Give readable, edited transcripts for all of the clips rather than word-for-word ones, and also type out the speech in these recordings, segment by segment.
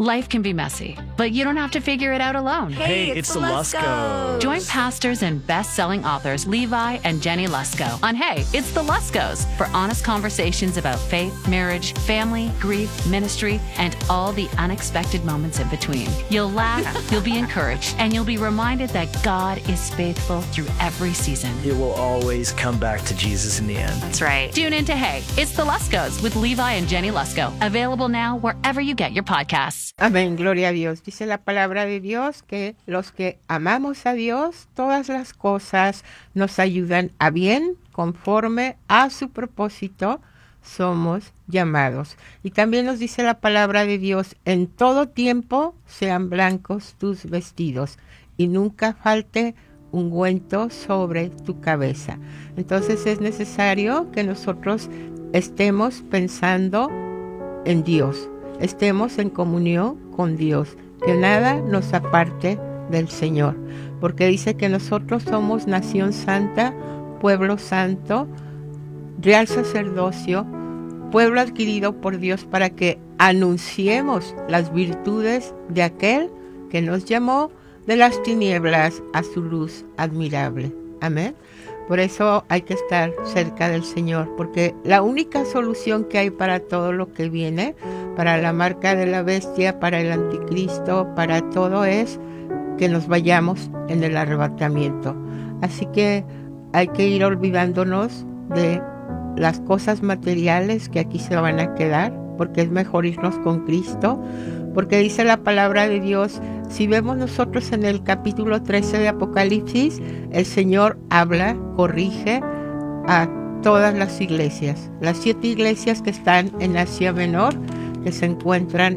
Life can be messy, but you don't have to figure it out alone. Hey, it's the Luskos. Join pastors and best-selling authors Levi and Jenny Lusko on Hey, It's the Luskos for honest conversations about faith, marriage, family, grief, ministry, and all the unexpected moments in between. You'll laugh, you'll be encouraged, and you'll be reminded that God is faithful through every season. It will always come back to Jesus in the end. That's right. Tune in to Hey, It's the Luskos with Levi and Jenny Lusko. Available now wherever you get your podcasts. Amén, gloria a Dios. Dice la palabra de Dios que los que amamos a Dios, todas las cosas nos ayudan a bien, conforme a su propósito somos llamados. Y también nos dice la palabra de Dios, en todo tiempo sean blancos tus vestidos y nunca falte ungüento sobre tu cabeza. Entonces es necesario que nosotros estemos pensando en Dios, estemos en comunión con Dios, que nada nos aparte del Señor, porque dice que nosotros somos nación santa, pueblo santo, real sacerdocio, pueblo adquirido por Dios para que anunciemos las virtudes de aquel que nos llamó de las tinieblas a su luz admirable. Amén. Por eso hay que estar cerca del Señor, porque la única solución que hay para todo lo que viene, para la marca de la bestia, para el anticristo, para todo es que nos vayamos en el arrebatamiento. Así que hay que ir olvidándonos de las cosas materiales que aquí se van a quedar, porque es mejor irnos con Cristo, porque dice la palabra de Dios, si vemos nosotros en el capítulo 13 de Apocalipsis, el Señor habla, corrige a todas las iglesias, las 7 iglesias que están en Asia Menor, que se encuentran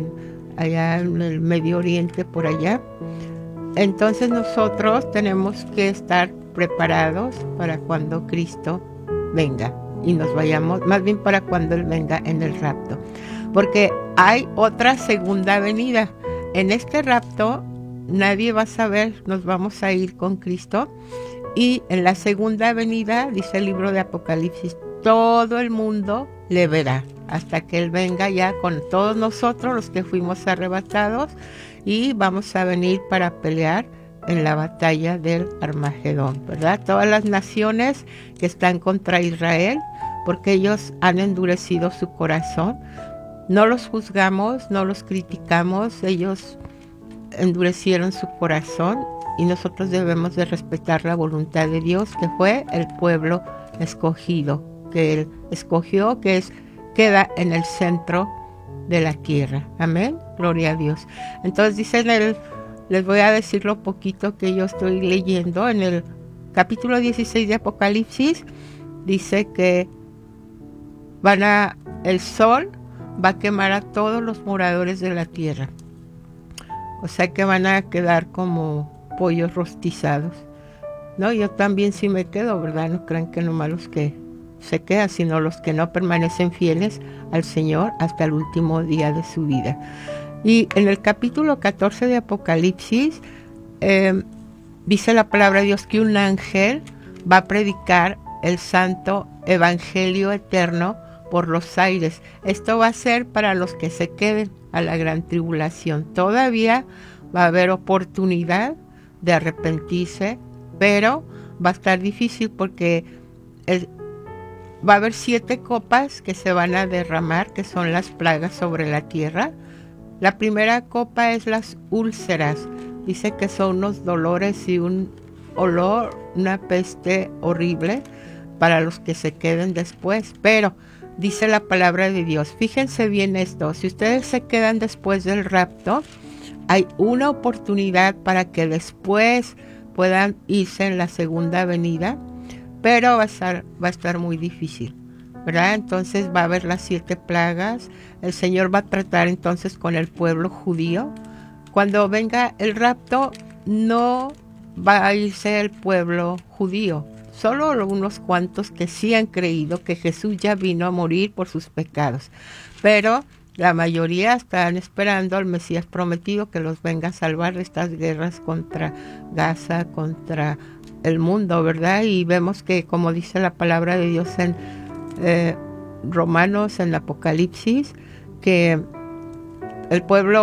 allá en el Medio Oriente, por allá. Entonces nosotros tenemos que estar preparados para cuando Cristo venga y nos vayamos, más bien para cuando Él venga en el rapto, porque hay otra segunda venida. En este rapto nadie va a saber, nos vamos a ir con Cristo, y en la segunda venida, dice el libro de Apocalipsis, todo el mundo le verá, hasta que Él venga ya con todos nosotros, los que fuimos arrebatados, y vamos a venir para pelear en la batalla del Armagedón, ¿verdad? Todas las naciones que están contra Israel, porque ellos han endurecido su corazón. No los juzgamos, no los criticamos, ellos endurecieron su corazón y nosotros debemos de respetar la voluntad de Dios, que fue el pueblo escogido, que Él escogió, que queda en el centro de la tierra. Amén, gloria a Dios. Entonces dice les voy a decir lo poquito que yo estoy leyendo en el capítulo 16 de Apocalipsis, dice que el sol va a quemar a todos los moradores de la tierra. O sea que van a quedar como pollos rostizados. No, yo también sí me quedo, ¿verdad? No crean que nomás los que se quedan, sino los que no permanecen fieles al Señor hasta el último día de su vida. Y en el capítulo 14 de Apocalipsis, dice la palabra de Dios que un ángel va a predicar el santo evangelio eterno por los aires. Esto va a ser para los que se queden a la gran tribulación. Todavía va a haber oportunidad de arrepentirse, pero va a estar difícil porque va a haber 7 copas que se van a derramar, que son las plagas sobre la tierra. La primera copa es las úlceras. Dice que son unos dolores y un olor, una peste horrible para los que se queden después. Pero dice la palabra de Dios, fíjense bien esto, si ustedes se quedan después del rapto, hay una oportunidad para que después puedan irse en la segunda venida, pero va a estar muy difícil, ¿verdad? Entonces va a haber las 7 plagas, el Señor va a tratar entonces con el pueblo judío. Cuando venga el rapto, no va a irse el pueblo judío, solo unos cuantos que sí han creído que Jesús ya vino a morir por sus pecados, pero la mayoría están esperando al Mesías prometido que los venga a salvar de estas guerras contra Gaza, contra el mundo, ¿verdad? Y vemos que, como dice la palabra de Dios en Romanos, en Apocalipsis, que el pueblo